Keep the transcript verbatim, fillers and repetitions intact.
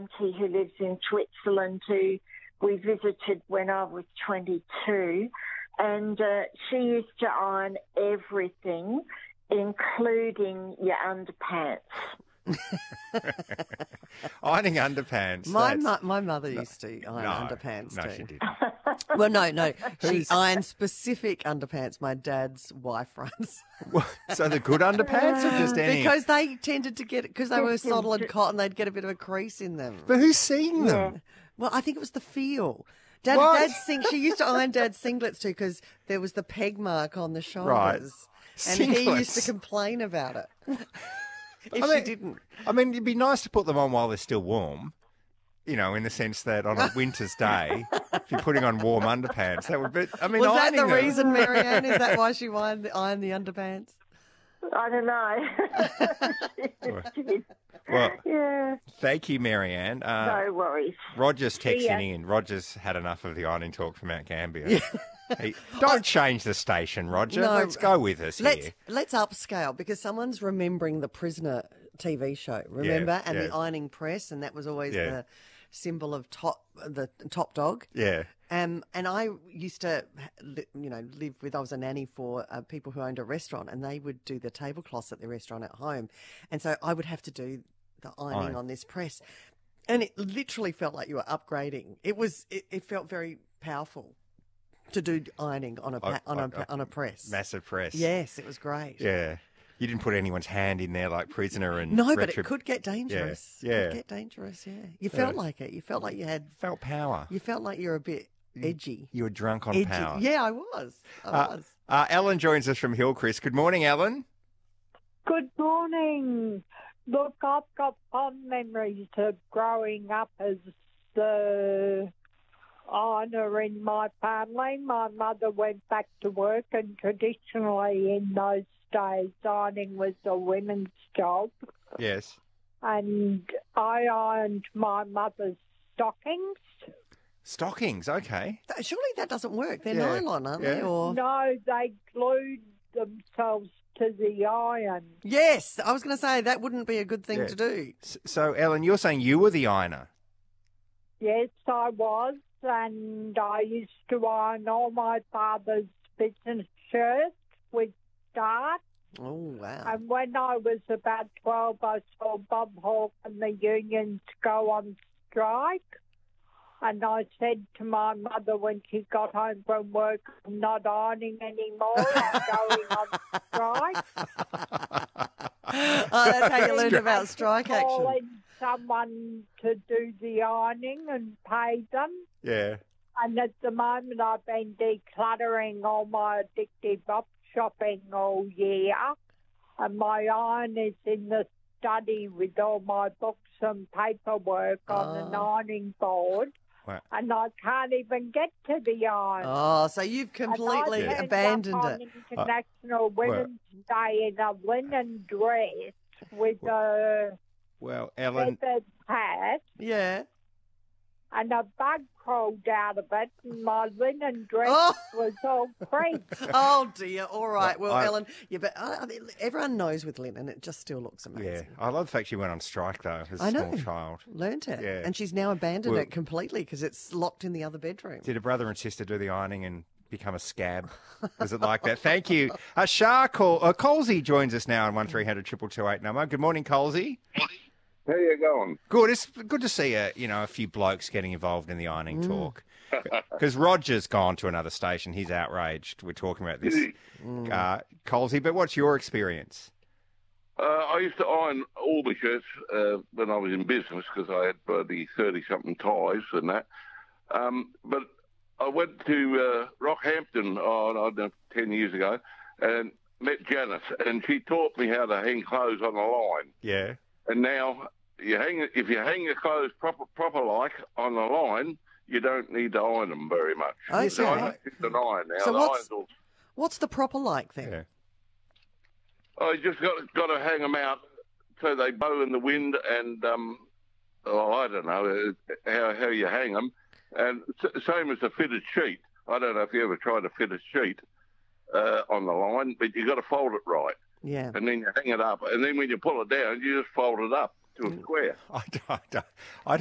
auntie who lives in Switzerland who we visited when I was twenty-two, and uh, she used to iron everything, including your underpants. Ironing underpants. My that's... mu- my mother used to iron no, underpants no, too. she didn't. Well, no, no. She Who's- ironed specific underpants my dad's wife runs. So the good underpants or just any? Because they tended to get, because they were Just- solid cotton, they'd get a bit of a crease in them. But who's seeing them? Well, I think it was the feel. Dad, What? Dad's sing, she used to iron Dad's singlets too because there was the peg mark on the shoulders. And he used to Singlets? complain about it. If I she mean- didn't. I mean, it'd be nice to put them on while they're still warm. You know, in the sense that on a winter's day, if you're putting on warm underpants, that would be. I mean, Was that the ironing them- reason, Marianne? Is that why she ironed the, ironed the underpants? I don't know. She did. Well, Yeah, thank you, Marianne. Uh, no worries. Roger's See ya. texting in. Roger's had enough of the ironing talk from Mount Gambier. He, don't change the station, Roger. No. Let's go with us Let's here. let's upscale because someone's remembering the Prisoner T V show, remember, Yeah, and yeah. the ironing press, and that was always Yeah. the symbol of top the top dog. Yeah. Um, and I used to, li- you know, live with. I was a nanny for uh, people who owned a restaurant, and they would do the tablecloths at the restaurant at home, and so I would have to do the ironing Iron. on this press, and it literally felt like you were upgrading. It was. It, it felt very powerful to do ironing on a pa- I- on a I- pa- on a press. Massive press. Yes, it was great. Yeah. You didn't put anyone's hand in there like Prisoner and No, but Retrib- it could get dangerous. Yeah, yeah. Could get dangerous, yeah. You felt like it. You felt like you had, Felt power. you felt like you were a bit edgy. You were drunk on Edgy. power. Yeah, I was. I Uh, was. uh, Ellen joins us from Hillcrest. Good morning, Ellen. Good morning. Look, I've got fond memories of growing up as the honour in my family. My mother went back to work, and traditionally in those days, ironing was a women's job. Yes. And I ironed my mother's stockings. Stockings, okay. Th- Surely that doesn't work. They're Yeah, nylon, aren't yeah. they? Or No, they glued themselves to the iron. yes, I was going to say that wouldn't be a good thing Yeah. to do. S- So, Ellen, you're saying you were the ironer. Yes, I was, and I used to iron all my father's business shirts with dart. Oh wow! And when I was about twelve, I saw Bob Hawke and the unions go on strike. And I said to my mother when she got home from work, I'm not ironing anymore, I'm going on strike. Oh, that's how you learned about strike action. Calling someone to do the ironing and pay them. Yeah. And at the moment, I've been decluttering all my addictive up shopping all year. And my iron is in the study with all my books and paperwork on an Oh. ironing board. Wow. And I can't even get to the iron. Oh, so you've And I completely turned abandoned up it. on International Women's Day in a linen dress with a Well, Ellen, feathered hat. Yeah. And a bug crawled out of it, and my linen dress Oh. was all creased. Oh dear. All right. Well, I- Ellen, yeah, but uh, I mean, everyone knows with linen, it just still looks yeah. amazing. I love the fact she went on strike, though, as a I small know. child. Learned it, Yeah. and she's now abandoned Well- it completely because it's locked in the other bedroom. Did a brother and sister do the ironing and become a scab? Was it like that? Thank you. Uh, Shah Col- uh, Colsey joins us now on one three hundred two two two eight number. Good morning, Colsey. How you going? Good. It's good to see a you know a few blokes getting involved in the ironing talk. Because Roger's gone to another station. He's outraged. We're talking about this, uh, Colsey. But what's your experience? Uh, I used to iron all the shirts uh, when I was in business because I had bloody thirty-something ties and that. Um, but I went to uh, Rockhampton, oh, I don't know, ten years ago, and met Janice, and she taught me how to hang clothes on the line. Yeah. And now, you hang if you hang your clothes proper, proper like on the line, you don't need to iron them very much. Okay. So I don't use an iron now. So the what's- iron's all What's the proper like then? Yeah. I just got got to hang them out so they bow in the wind, and um, oh, I don't know uh, how how you hang them, and s- same as a fitted sheet. I don't know if you ever tried to fit a sheet uh, on the line, but you got to fold it right, Yeah. and then you hang it up, and then when you pull it down, you just fold it up to a square. I don't, I don't, I